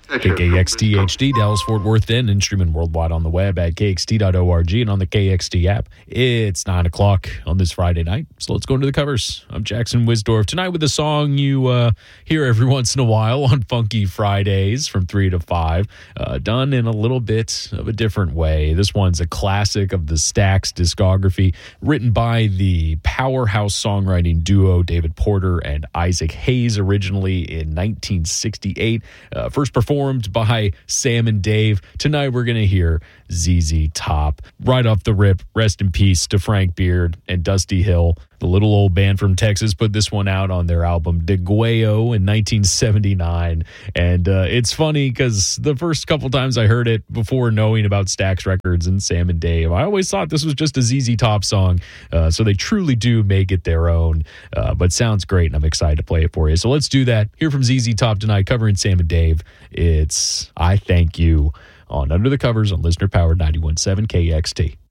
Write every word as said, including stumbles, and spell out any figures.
K K X T H D, Dallas, Fort Worth, and and streaming worldwide on the web at K X T dot org and on the K X T app. It's nine o'clock on this Friday night, so let's go into the covers. I'm Jackson Wisdorf. Tonight with a song you uh, hear every once in a while on Funky Fridays from three to five, uh, done in a little bit of a different way. This one's a classic of the Stax discography, written by the powerhouse songwriting duo David Porter and Isaac Hayes, originally in nineteen sixty-eight. Uh, first performed by Sam and Dave. Tonight we're going to hear Z Z Top. Right off the rip, rest in peace to Frank Beard and Dusty Hill. The little old band from Texas put this one out on their album Degueo in nineteen seventy-nine. And uh, it's funny because the first couple times I heard it before knowing about Stax Records and Sam and Dave, I always thought this was just a Z Z Top song. Uh, so they truly do make it their own. Uh, but sounds great, and I'm excited to play it for you. So let's do that. Hear from Z Z Top tonight, covering Sam and Dave. It's I Thank You on Under the Covers on Listener Powered ninety-one point seven K X T.